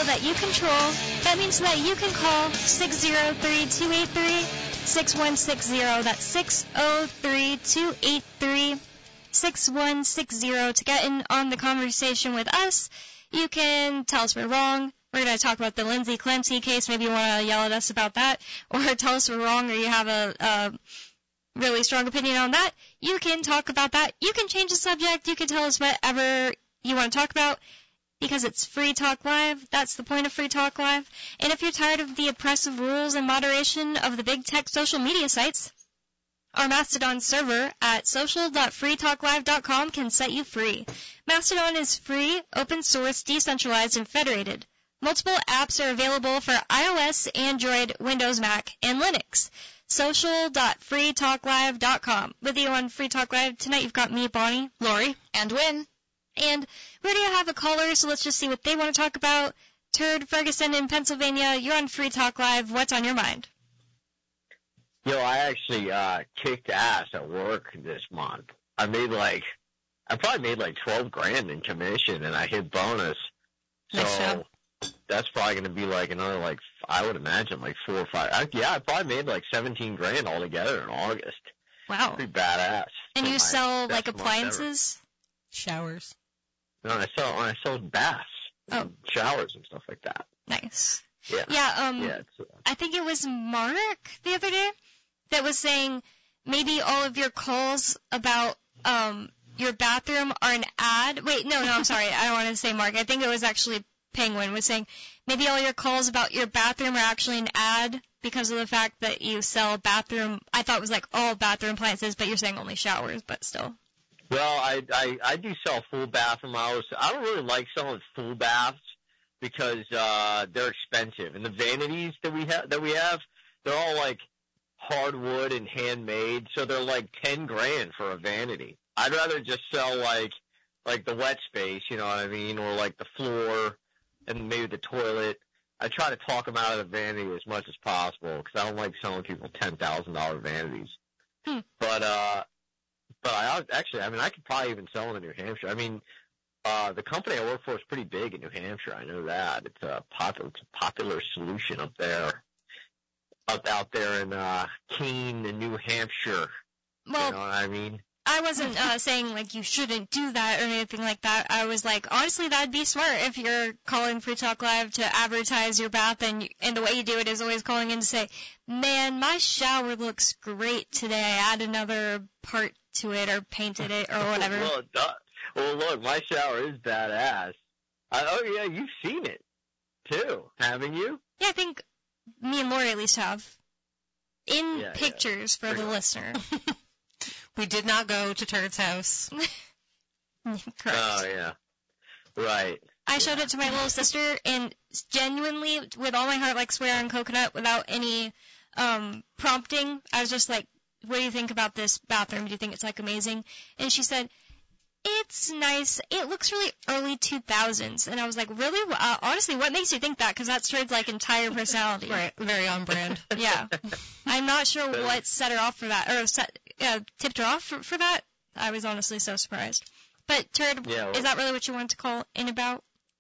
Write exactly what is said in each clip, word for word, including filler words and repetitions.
that you control. That means that you can call six zero three, two eight three, six one six zero. That's six zero three, two eight three, six one six zero to get in on the conversation with us. You can tell us we're wrong. We're going to talk about the Lindsay Clancy case. Maybe you want to yell at us about that, or tell us we're wrong, or you have a, a really strong opinion on that. You can talk about that. You can change the subject. You can tell us whatever you want to talk about, because it's Free Talk Live. That's the point of Free Talk Live. And if you're tired of the oppressive rules and moderation of the big tech social media sites, our Mastodon server at social dot free talk live dot com can set you free. Mastodon is free, open source, decentralized, and federated. Multiple apps are available for iOS, Android, Windows, Mac, and Linux. social dot free talk live dot com. With you on Free Talk Live tonight, you've got me, Bonnie, Lori, and Wynn. And we already have a caller, so let's just see what they want to talk about. Turd Ferguson in Pennsylvania, you're on Free Talk Live. What's on your mind? Yo, I actually uh kicked ass at work this month. I made like, I probably made like twelve grand in commission, and I hit bonus. So Nice job. that's probably going to be like another, like, I would imagine like four or five. I, yeah, I probably made like seventeen grand altogether in August. Wow. Pretty badass. And For you my sell, best like, month appliances? Showers. ever. No, I sell, I sell baths, Oh. and showers and stuff like that. Nice. Yeah. Yeah, um, Yeah, it's, uh, I think it was Mark the other day that was saying maybe all of your calls about um your bathroom are an ad. Wait, no, no, I'm sorry. I don't want to say Mark. I think it was actually Penguin was saying maybe all your calls about your bathroom are actually an ad because of the fact that you sell bathroom. I thought it was like all bathroom appliances, but you're saying only showers, but still. Well, I, I, I do sell full bathroom. I was, I don't really like selling full baths because uh, they're expensive. And the vanities that we have, that we have, they're all like hardwood and handmade, so they're like ten grand for a vanity. I'd rather just sell like like the wet space, you know what I mean, or like the floor and maybe the toilet. I try to talk them out of the vanity as much as possible because I don't like selling people ten thousand dollar vanities. Hmm. But uh, but I actually, I mean, I could probably even sell them in New Hampshire. I mean, uh, the company I work for is pretty big in New Hampshire. I know that it's a popular, it's a popular solution up there. Up out there in uh, Keene, New Hampshire. Well, You know what I mean? I wasn't uh, saying like you shouldn't do that or anything like that. I was like, honestly, that'd be smart if you're calling Free Talk Live to advertise your bath, and you, and the way you do it is always calling in to say, man, my shower looks great today. I add another part to it or painted it or whatever. well, it does. Well, look, my shower is badass. I, oh, yeah, you've seen it, too, haven't you? Yeah, I think me and Lori at least have. In Yeah, pictures yeah. for the Pretty listener. We did not go to Turd's house. Correct. Oh, yeah. Right. I showed it to my little sister, and genuinely, with all my heart, like swear on coconut, without any um, prompting, I was just like, what do you think about this bathroom? Do you think it's, like, amazing? And she said, it's nice. It looks really early two thousands. And I was like, really? Uh, honestly, what makes you think that? Because that's Turd's, like, entire personality. Right, very on brand. Yeah. I'm not sure what set her off for that, or set, uh, tipped her off for, for that. I was honestly so surprised. But, Turd, Yeah, well- is that really what you wanted to call in about?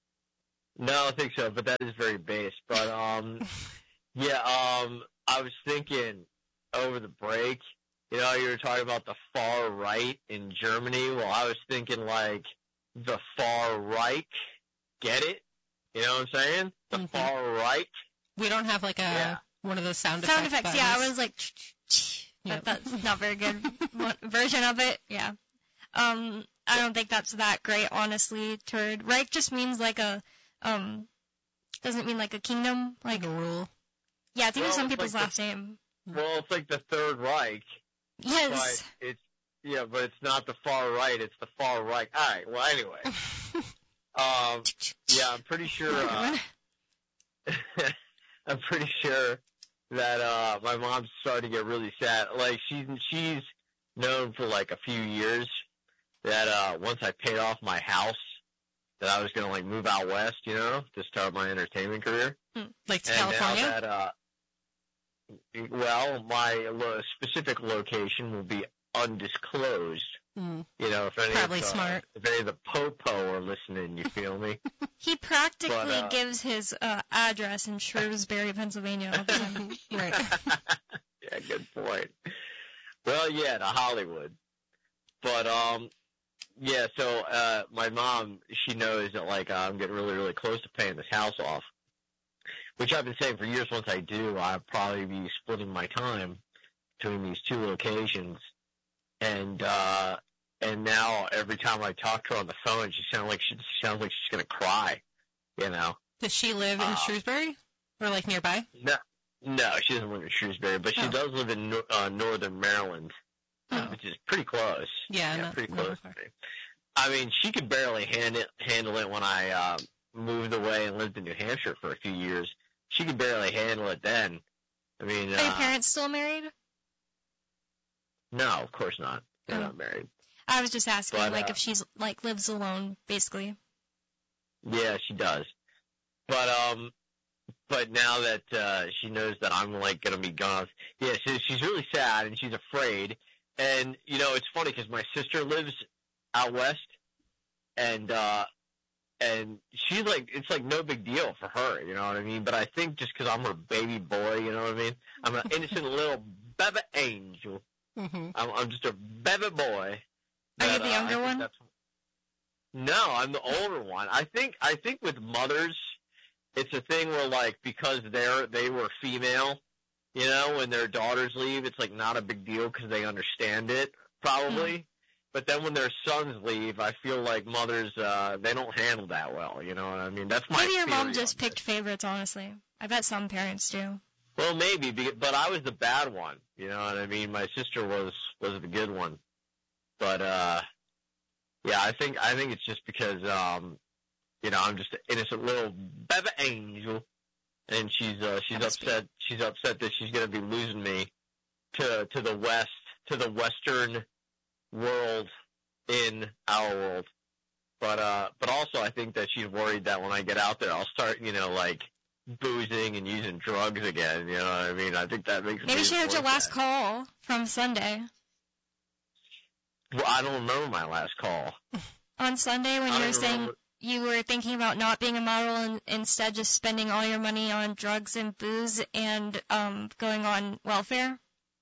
No, I don't think so, but that is very base. But, um, yeah, um, I was thinking over the break, you know, you were talking about the far right in Germany. Well, I was thinking, like, the far Reich. Get it? You know what I'm saying? The Mhm. far right. We don't have like a Yeah. one of those sound, Sound effects. effects, yeah. I buttons. was like, Yep. but that's not very good one- version of it. Yeah. Um, I don't think that's that great, honestly, Turd. Reich just means like a, um, doesn't mean like a kingdom. Like, Like a rule. yeah, it's even Well, some it's people's like the- last name. Well, it's like the Third Reich, Yes. but it's, yeah, but it's not the far right, it's the far right. All right, well, anyway. um, yeah, I'm pretty sure, uh, I'm pretty sure that uh my mom's starting to get really sad. Like she's she's known for like a few years that uh once I paid off my house that I was gonna like move out west, you know, to start my entertainment career. Like to And California? now that uh well, my lo- specific location will be undisclosed Mm. You know, if any Probably of, uh, smart. if any of the po-po are listening, you feel me? He practically But, uh, gives his uh, address in Shrewsbury, Pennsylvania all the time. Right. Yeah, good point. Well, yeah, to Hollywood. But, um, yeah, so, uh, my mom, she knows that, like, I'm getting really, really close to paying this house off. Which I've been saying for years, once I do, I'll probably be splitting my time between these two locations. And, uh, and now every time I talk to her on the phone, she sounds like she, she sounds like she's going to cry, you know? Does she live in Uh, Shrewsbury? Or, like, nearby? No, no, she doesn't live in Shrewsbury, but she Oh. does live in, no- uh, northern Maryland, Oh. which is pretty close. Yeah, yeah, not- pretty not close. far. to me. I mean, she could barely hand it, handle it when I, uh, moved away and lived in New Hampshire for a few years. She could barely handle it then. I mean, Are your uh, parents still married? no, of course not. They're Oh. not married. I was just asking, But, like, uh, if she's, like, lives alone, basically. Yeah, she does. But um, but now that uh, she knows that I'm like gonna be gone, yeah, she, she's really sad and she's afraid. And you know, it's funny because my sister lives out west, and uh, and she's like, it's like no big deal for her, you know what I mean? But I think just because I'm her baby boy, you know what I mean? I'm an innocent little baby angel. Mm-hmm. I'm, I'm just a baby boy. Are you But, the uh, I younger think one? that's- No, I'm the older one. I think I think with mothers, it's a thing where like because they're they were female, you know, when their daughters leave, it's like not a big deal because they understand it probably. Hmm. But then when their sons leave, I feel like mothers uh they don't handle that well. You know what I mean? That's my Maybe your mom theory just on this. picked favorites, honestly. I bet some parents do. Well, maybe, be- but I was the bad one. You know what I mean? My sister was was the good one. But uh, yeah, I think I think it's just because um, you know, I'm just an innocent little baby angel, and she's uh, she's That must be- upset. She's upset that she's gonna be losing me to to the west, to the western world in our world. But uh, but also I think that she's worried that when I get out there, I'll start, you know, like boozing and using drugs again. You know what I mean? I think that makes me Maybe she heard your avoid last that. call from Sunday. Well, I don't remember my last call. On Sunday when I you were don't saying remember. you were thinking about not being a model and instead just spending all your money on drugs and booze and um going on welfare.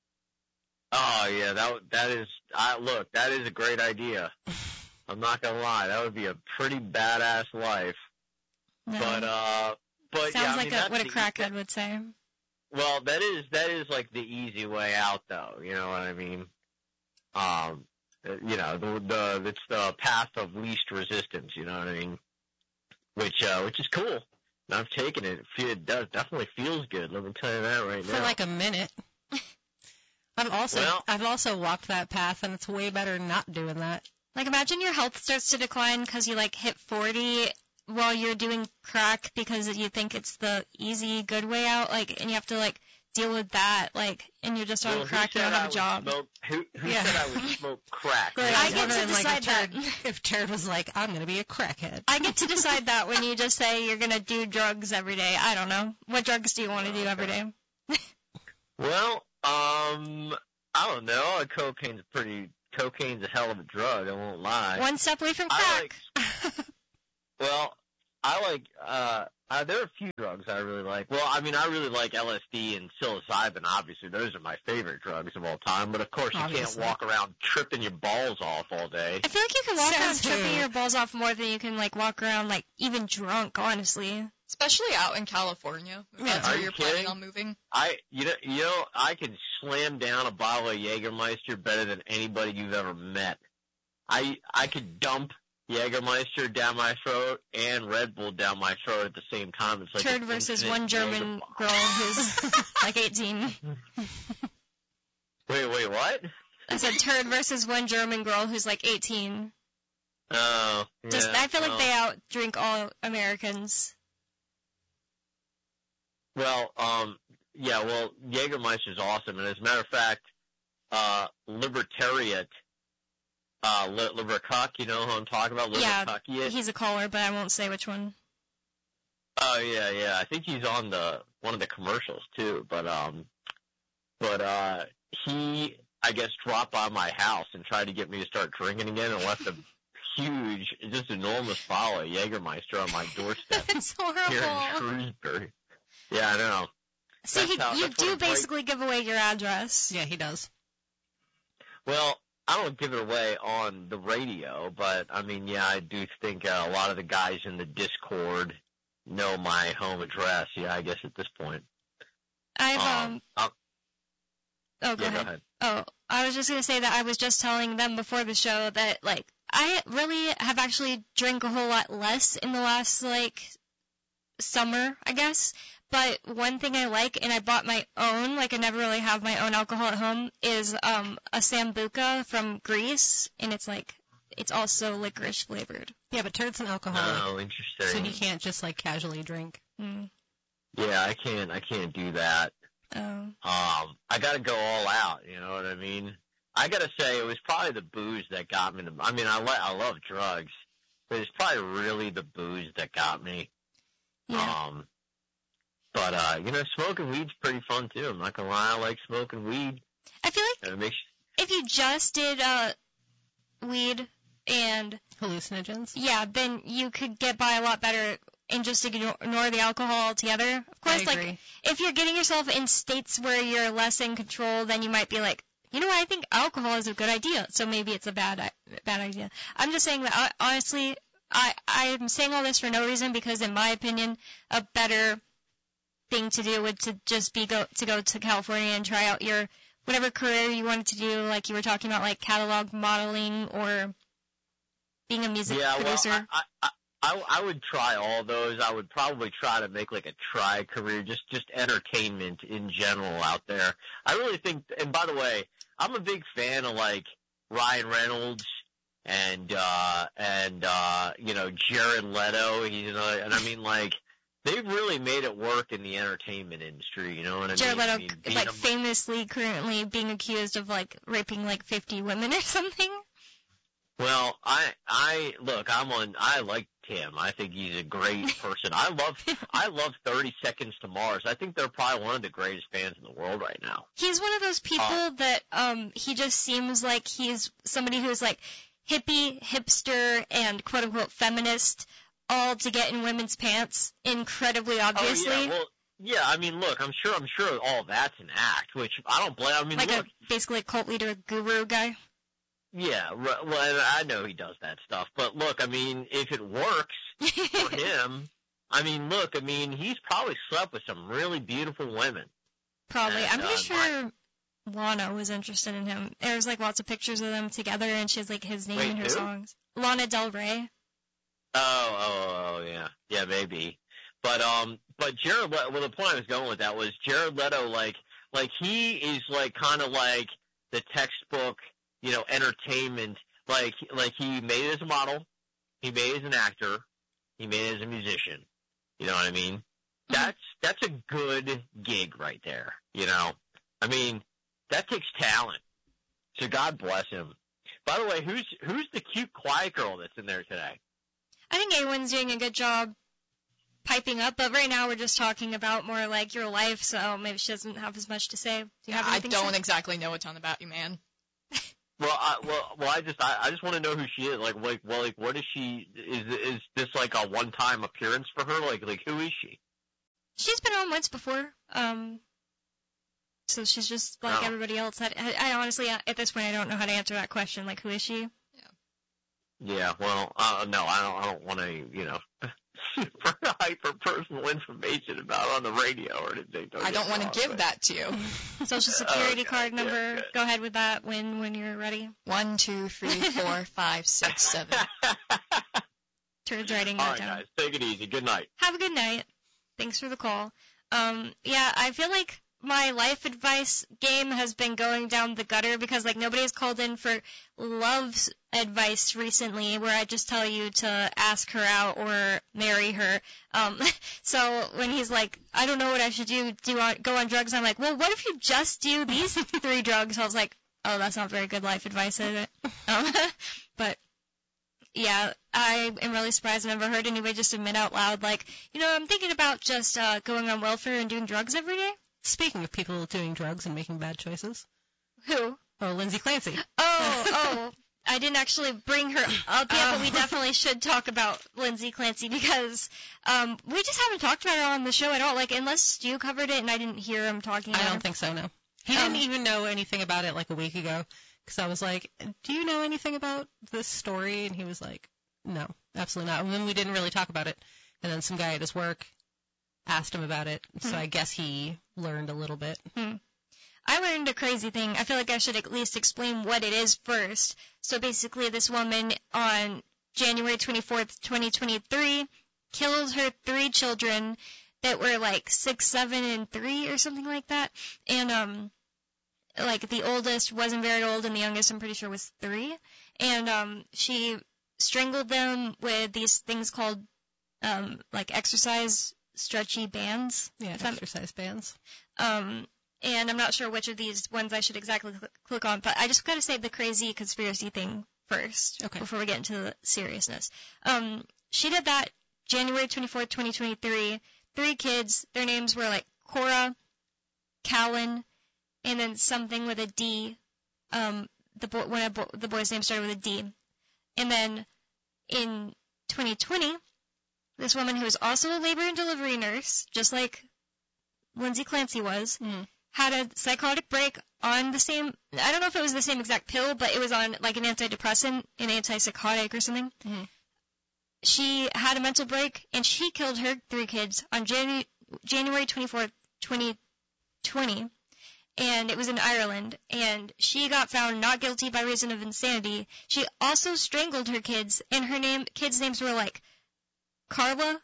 Oh yeah, that that is. I look, that is a great idea. I'm not gonna lie, that would be a pretty badass life. No. But uh, but Sounds yeah, I like mean, a, that's what a the- crackhead would say. Well, that is that is like the easy way out, though. You know what I mean? Um, uh, you know, the the it's the path of least resistance. You know what I mean? Which uh, which is cool. And I've taken it. It fe- It does definitely feels good. Let me tell you that right For now. like a minute. I've also Well- I've also walked that path, and it's way better not doing that. Like imagine your health starts to decline because you like hit forty while you're doing crack because you think it's the easy good way out. Like and you have to like deal with that. Like and you're just on Well, who crack. You said don't I have a would job. Smoke, who who Yeah. said I would smoke crack? Right, I was get to wondering, like, decide if Jared, that. if Jared was like, I'm going to be a crackhead. I get to decide that when you just say you're gonna do drugs every day. I don't know. What drugs do you want to do every day? Well, um, I don't know. Cocaine's a pretty cocaine's a hell of a drug. I won't lie. One step away from I crack. Well, I like uh, uh there are a few drugs I really like. Well, I mean, I really like L S D and psilocybin. Obviously, those are my favorite drugs of all time. But of course, you Obviously. can't walk around tripping your balls off all day. I feel like you can walk around Says tripping who? your balls off more than you can like walk around like even drunk. Honestly. Especially out in California. If Yeah. that's Are where you you're planning kidding? on moving. I you know you know I can slam down a bottle of Jägermeister better than anybody you've ever met. I I could dump Jägermeister down my throat and Red Bull down my throat at the same time. It's like Turd an versus infinite one German Jäger- girl who's like eighteen. Wait, wait, what? I said turd versus one German girl who's like eighteen. Oh, Just yeah, I feel well, like they out drink all Americans. Well, um, yeah, well, Jägermeister's awesome, and as a matter of fact, uh, Libertariat, uh, Li- Libercuck, you know who I'm talking about? Yeah, Libercuckiot? He's a caller, but I won't say which one. Oh yeah, yeah. I think he's on the one of the commercials too. But um, but uh, he I guess, dropped by my house and tried to get me to start drinking again and left a huge, just enormous bottle of Jägermeister on my doorstep It's here in horrible. Shrewsbury. Yeah, I know. See, That's he, how- you that's what do a break- basically give away your address. Yeah, he does. Well, I don't give it away on the radio, but, I mean, yeah, I do think uh, a lot of the guys in the Discord know my home address, yeah, I guess at this point. I've, um, I'll- oh, go yeah, go ahead. ahead. Oh, I was just going to say that I was just telling them before the show that, like, I really have actually drank a whole lot less in the last, like, summer, I guess. But one thing I like, and I bought my own, like I never really have my own alcohol at home, is um a Sambuca from Greece, and it's like, it's also licorice flavored. Yeah, but Turt's an alcoholic, Oh, interesting. so he can't just like casually drink. Mm. Yeah, I can't, I can't do that. Oh. Um, I gotta go all out, you know what I mean? I gotta say, it was probably the booze that got me. To, I mean, I li- I love drugs, but it's probably really the booze that got me. Yeah. Um, but uh, you know, smoking weed's pretty fun too. I'm not gonna lie, I like smoking weed. I feel like And it makes if you just did uh weed and Hallucinogens. yeah, then you could get by a lot better and just ignore, ignore the alcohol altogether. Of course, I like agree. if you're getting yourself in states where you're less in control, then you might be like, you know what, I think alcohol is a good idea, so maybe it's a bad i- bad idea. I'm just saying that I, honestly, I I'm saying all this for no reason because in my opinion, a better thing to do would to just be go to go to California and try out your whatever career you wanted to do, like you were talking about, like catalog modeling or being a music yeah. producer. Well, I, I I I would try all those. I would probably try to make like a try career, just just entertainment in general out there. I really think. And by the way, I'm a big fan of like Ryan Reynolds and uh and uh you know Jared Leto. He's uh, and I mean like they've really made it work in the entertainment industry. You know what I Jared mean? Leto, I mean, being like a- famously currently being accused of like raping like fifty women or something. Well, I I look, I'm on. I like Tim. I think he's a great person. I love I love thirty Seconds to Mars. I think they're probably one of the greatest bands in the world right now. He's one of those people Uh, that um he just seems like he's somebody who's like hippie, hipster, and quote unquote feminist, all to get in women's pants, incredibly obviously. Oh yeah, well, yeah. I mean, look, I'm sure I'm sure all that's an act, which I don't blame. I mean, like look, a basically a cult leader guru guy. yeah. r- Well, and I know he does that stuff, but look, I mean, if it works for him, I mean, look, I mean, he's probably slept with some really beautiful women. Probably. And, I'm pretty uh, sure Lana was interested in him. There's like lots of pictures of them together, and she has like his name Wait, in her who? songs. Lana Del Rey. Oh, oh, oh, yeah, yeah, maybe. But um, but Jared Leto. Well, the point I was going with that was Jared Leto. Like, like he is like kind of like the textbook, you know, entertainment. Like, like he made it as a model, he made it as an actor, he made it as a musician. You know what I mean? That's that's a good gig right there. You know, I mean, that takes talent. So God bless him. By the way, who's who's the cute quiet girl that's in there today? I think A-Win's doing a good job piping up, but right now we're just talking about more like your life, so maybe she doesn't have as much to say. Do you have I anything don't to say? exactly know a ton about you, man. Well, I, well, well, I just, I, I just want to know who she is. Like, like, well, like, what is she? Is, is this like a one-time appearance for her? Like, like, who is she? She's been on once before, um, so she's just like Oh. everybody else. I, I, I honestly, at this point, I don't know how to answer that question. Like, who is she? Yeah, well, uh, no, I don't, I don't want to, you know, super hyper personal information about on the radio or anything. I don't want to give that to you. Social security Okay, card yeah, number. good. Go ahead with that when when you're ready. One, two, three, four, five, six, seven. Turns writing All that right, down. guys, take it easy. Good night. Have a good night. Thanks for the call. Um, yeah, I feel like my life advice game has been going down the gutter because like nobody has called in for love advice recently where I just tell you to ask her out or marry her. Um, so when he's like, I don't know what I should do, do I go on drugs? I'm like, well, what if you just do these three drugs? I was like, oh, that's not very good life advice, is it? Um, but yeah, I am really surprised I've never heard anybody just admit out loud, like, you know, I'm thinking about just uh, going on welfare and doing drugs every day. Speaking of people doing drugs and making bad choices, Who? Oh, Lindsay Clancy. Oh, oh. I didn't actually bring her up yet, but we definitely should talk about Lindsay Clancy because um, we just haven't talked about her on the show at all. Like, unless Stu covered it and I didn't hear him talking about I her. don't think so, no. He Um, didn't even know anything about it like a week ago because I was like, do you know anything about this story? And he was like, no, absolutely not. And then we didn't really talk about it. And then some guy at his work asked him about it, so Hmm. I guess he learned a little bit. Hmm. I learned a crazy thing. I feel like I should at least explain what it is first. So basically, this woman on January twenty-fourth, twenty twenty-three, killed her three children that were like six, seven, and three or something like that. And um, like the oldest wasn't very old, and the youngest I'm pretty sure was three. And um, she strangled them with these things called um, like exercise stretchy bands. Yeah, If I'm- exercise bands. Um, and I'm not sure which of these ones I should exactly cl- click on, but I just got to say the crazy conspiracy thing first Okay. before we get into the seriousness. Um, she did that January twenty-fourth, twenty twenty-three. Three kids. Their names were like Cora, Callan, and then something with a D. Um, the boy, one of bo- the boy's name started with a D. And then in twenty twenty, this woman who was also a labor and delivery nurse, just like Lindsay Clancy was, Mm. had a psychotic break on the same, I don't know if it was the same exact pill, but it was on like an antidepressant, an antipsychotic or something. Mhm. She had a mental break, and she killed her three kids on Janu- January twenty-fourth, twenty twenty, and it was in Ireland, and she got found not guilty by reason of insanity. She also strangled her kids, and her name, kids' names were like Carla,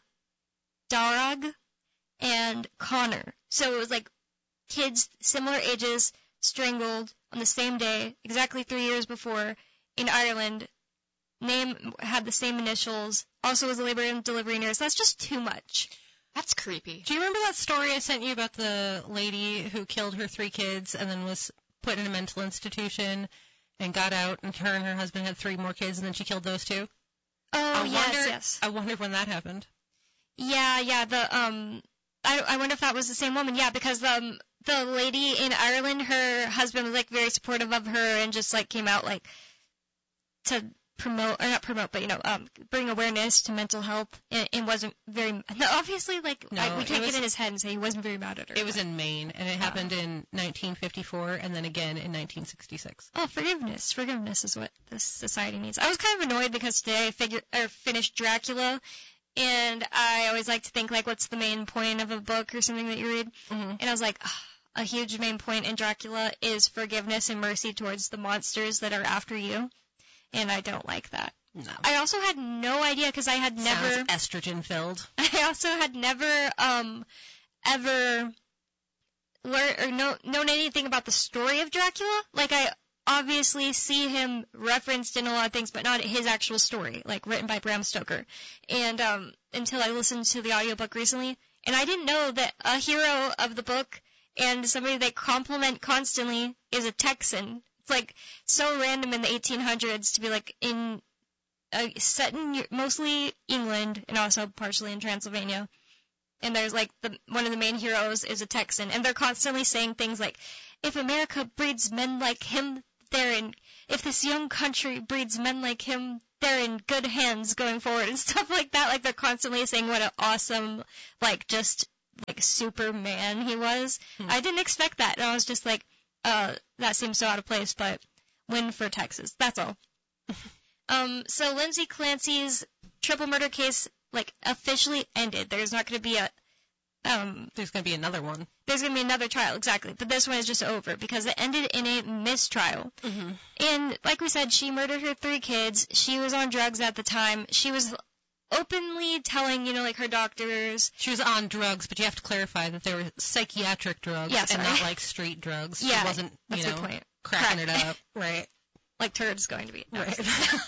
Darag, and Connor. So it was like kids similar ages strangled on the same day, exactly three years before, in Ireland. Name had the same initials. Also was a labor and delivery nurse. That's just too much. That's creepy. Do you remember that story I sent you about the lady who killed her three kids and then was put in a mental institution and got out, and her and her husband had three more kids, and then she killed those two? Oh, I yes, wonder, yes. I wonder when that happened. Yeah, yeah, the, um, I, I wonder if that was the same woman. Yeah, because, um, the lady in Ireland, her husband was, like, very supportive of her and just, like, came out, like, to promote, or not promote, but, you know, um, bring awareness to mental health, and, and wasn't very, no, obviously, like, No, I, we it can't was- get in his head and say he wasn't very mad at her. It was but- in Maine, and it happened in nineteen fifty-four and then again in nineteen sixty-six. Oh, forgiveness. Forgiveness is what this society needs. I was kind of annoyed because today I figured, or finished Dracula, and I always like to think, like, what's the main point of a book or something that you read? Mm-hmm. And I was like, ah, a huge main point in Dracula is forgiveness and mercy towards the monsters that are after you. And I don't like that. No. I also had no idea because I had never, Sounds estrogen-filled. I also had never, um, ever learned or know, known anything about the story of Dracula. Like, I obviously see him referenced in a lot of things, but not his actual story, like written by Bram Stoker. And um, until I listened to the audiobook recently, and I didn't know that a hero of the book and somebody they compliment constantly is a Texan. It's like so random in the eighteen hundreds to be like in uh, set in mostly England and also partially in Transylvania. And there's like the one of the main heroes is a Texan, and they're constantly saying things like, "If America breeds men like him, they're in. If this young country breeds men like him, they're in good hands going forward," and stuff like that. Like they're constantly saying what an awesome, like just like Superman he was. Hmm. I didn't expect that, and I was just like, uh, that seems so out of place. But win for Texas. That's all. um. So Lindsay Clancy's triple murder case like officially ended. There's not going to be a um There's going to be another one. there's going to be another trial, exactly. But this one is just over because it ended in a mistrial. Mm-hmm. And like we said, she murdered her three kids. She was on drugs at the time. She was openly telling, you know, like her doctors. She was on drugs, but you have to clarify that they were psychiatric drugs Yeah, and sorry. not like street drugs. Yeah, She wasn't, That's you the know, point. cracking Crack. it up. Right. Like Turd's going to be. No, Right.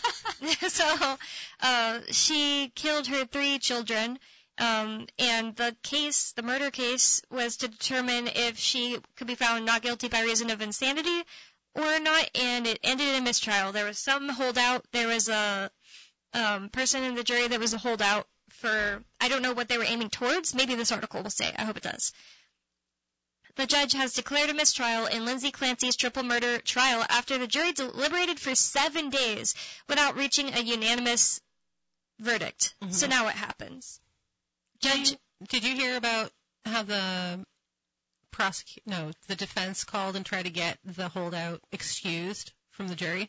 so uh, she killed her three children. Um, and the case, the murder case, was to determine if she could be found not guilty by reason of insanity or not, and it ended in a mistrial. There was some holdout. There was a um, person in the jury that was a holdout for, I don't know what they were aiming towards. Maybe this article will say. I hope it does. The judge has declared a mistrial in Lindsay Clancy's triple murder trial after the jury deliberated for seven days without reaching a unanimous verdict. Mm-hmm. So now what happens? Judge, did you, did you hear about how the prosecute no the defense called and tried to get the holdout excused from the jury?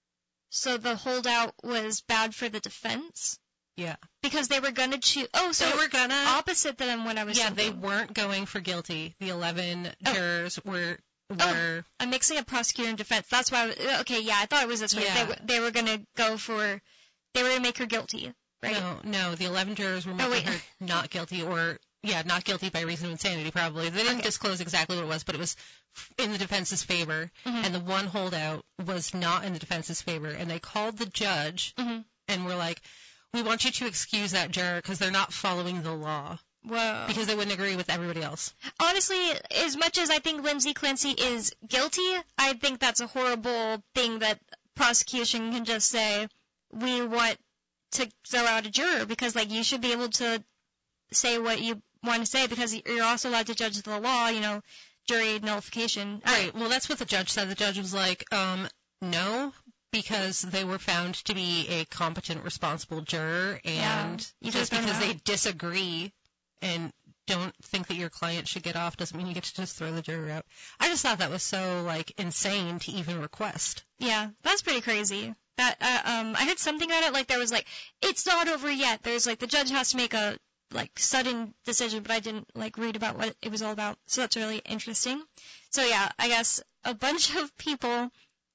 So the holdout was bad for the defense? Yeah. Because they were going to choose... Oh, so they were going to... Opposite than what I was Yeah, thinking. they weren't going for guilty. The eleven oh. jurors were... were oh, I'm mixing up prosecutor and defense. That's why I was... Okay, yeah, I thought it was this way. Yeah. They, they were going to go for... They were going to make her guilty, right? No, no, the eleven jurors were making oh, her not guilty or... Yeah, not guilty by reason of insanity, probably. They didn't okay. disclose exactly what it was, but it was in the defense's favor. Mm-hmm. And the one holdout was not in the defense's favor. And they called the judge mm-hmm. and were like... We want you to excuse that juror because they're not following the law. Whoa. Because they wouldn't agree with everybody else. Honestly, as much as I think Lindsay Clancy is guilty, I think that's a horrible thing that prosecution can just say, we want to throw out a juror because, like, you should be able to say what you want to say because you're also allowed to judge the law, you know, jury nullification. Right. Well, that's what the judge said. The judge was like, um, no, because they were found to be a competent, responsible juror, and yeah, just because know. they disagree and don't think that your client should get off doesn't mean you get to just throw the juror out. I just thought that was so, like, insane to even request. Yeah, that's pretty crazy. That uh, um, I heard something about it, like there was like, it's not over yet. There's like the judge has to make a like sudden decision, but I didn't like read about what it was all about. So that's really interesting. So yeah, I guess a bunch of people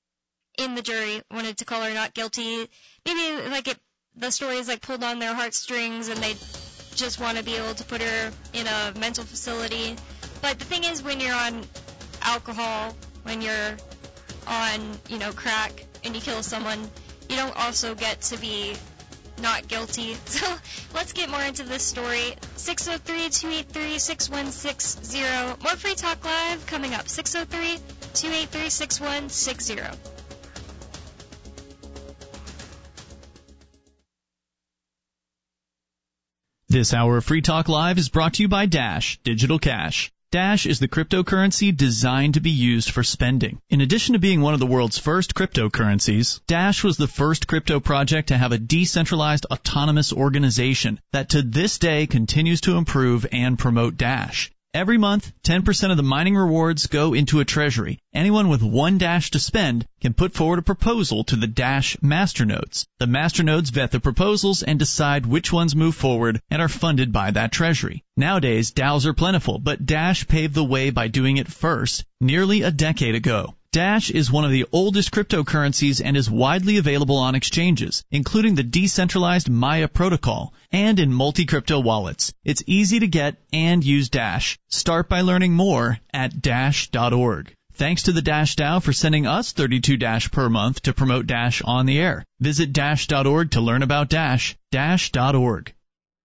in the jury wanted to call her not guilty. Maybe like it, the story is like pulled on their heartstrings and they just want to be able to put her in a mental facility. But the thing is, when you're on alcohol, when you're on, you know, crack and you kill someone, you don't also get to be not guilty. So let's get more into this story. six oh three, two eight three, six one six zero. More Free Talk Live coming up. six oh three, two eight three, six one six zero. This hour of Free Talk Live is brought to you by Dash Digital Cash. Dash is the cryptocurrency designed to be used for spending. In addition to being one of the world's first cryptocurrencies, Dash was the first crypto project to have a decentralized autonomous organization that to this day continues to improve and promote Dash. Every month, ten percent of the mining rewards go into a treasury. Anyone with one Dash to spend can put forward a proposal to the Dash masternodes. The masternodes vet the proposals and decide which ones move forward and are funded by that treasury. Nowadays, DAOs are plentiful, but Dash paved the way by doing it first nearly a decade ago. Dash is one of the oldest cryptocurrencies and is widely available on exchanges, including the decentralized Maya protocol, and in multi-crypto wallets. It's easy to get and use Dash. Start by learning more at dash dot org. Thanks to the Dash DAO for sending us thirty-two Dash per month to promote Dash on the air. Visit dash dot org to learn about Dash. dash dot org.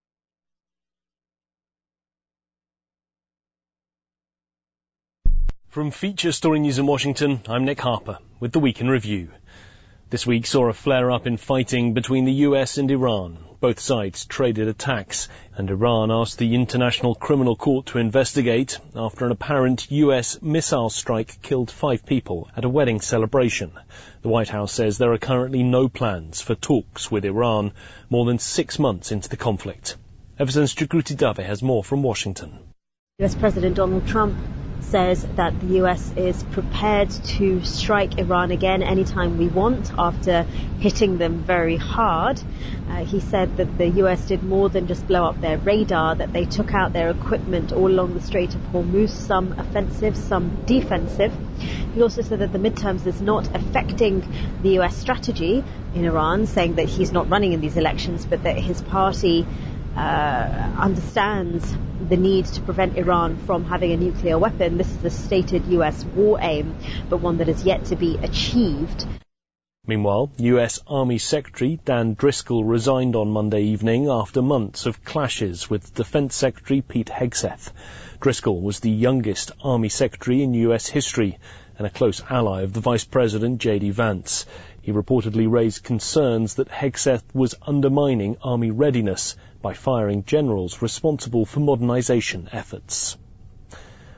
From Feature Story News in Washington, I'm Nick Harper with the Week in Review. This week saw a flare-up in fighting between the U S and Iran. Both sides traded attacks, and Iran asked the International Criminal Court to investigate after an apparent U S missile strike killed five people at a wedding celebration. The White House says there are currently no plans for talks with Iran more than six months into the conflict. Everton's Jagruti Dave has more from Washington. U S President Donald Trump says that the U S is prepared to strike Iran again anytime we want after hitting them very hard. Uh, he said that the U S did more than just blow up their radar, that they took out their equipment all along the Strait of Hormuz, some offensive, some defensive. He also said that the midterms is not affecting the U S strategy in Iran, saying that he's not running in these elections, but that his party uh, understands the need to prevent Iran from having a nuclear weapon. This is a stated U S war aim, but one that is yet to be achieved. Meanwhile, U S Army Secretary Dan Driscoll resigned on Monday evening after months of clashes with Defense Secretary Pete Hegseth. Driscoll was the youngest Army Secretary in U S history and a close ally of the Vice President J D Vance. He reportedly raised concerns that Hegseth was undermining Army readiness by firing generals responsible for modernization efforts.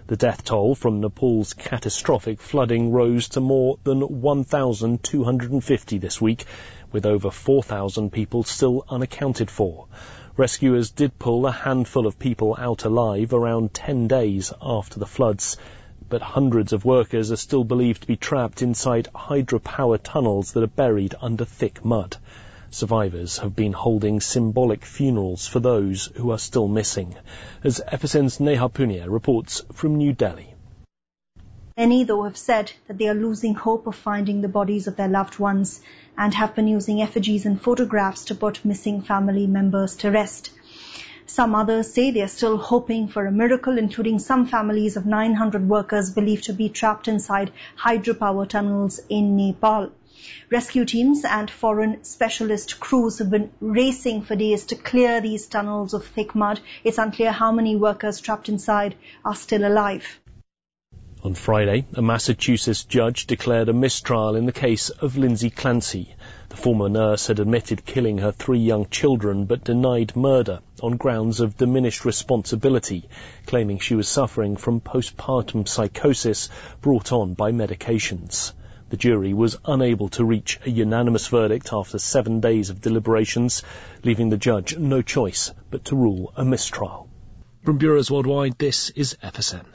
The death toll from Nepal's catastrophic flooding rose to more than one thousand two hundred fifty this week, with over four thousand people still unaccounted for. Rescuers did pull a handful of people out alive around ten days after the floods, but hundreds of workers are still believed to be trapped inside hydropower tunnels that are buried under thick mud. Survivors have been holding symbolic funerals for those who are still missing, as F S N's Neha Punia reports from New Delhi. Many, though, have said that they are losing hope of finding the bodies of their loved ones and have been using effigies and photographs to put missing family members to rest. Some others say they are still hoping for a miracle, including some families of nine hundred workers believed to be trapped inside hydropower tunnels in Nepal. Rescue teams and foreign specialist crews have been racing for days to clear these tunnels of thick mud. It's unclear how many workers trapped inside are still alive. On Friday, a Massachusetts judge declared a mistrial in the case of Lindsay Clancy. The former nurse had admitted killing her three young children but denied murder on grounds of diminished responsibility, claiming she was suffering from postpartum psychosis brought on by medications. The jury was unable to reach a unanimous verdict after seven days of deliberations, leaving the judge no choice but to rule a mistrial. From Bureaus Worldwide, this is F S N.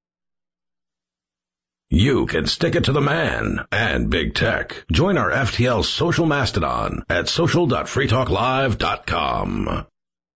You can stick it to the man and big tech. Join our F T L social mastodon at social dot free talk live dot com.